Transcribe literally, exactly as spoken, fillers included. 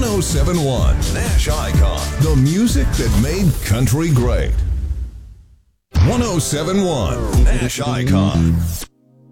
oh seven point one Nash Icon, the music that made country great. one oh seven point one Nash Icon.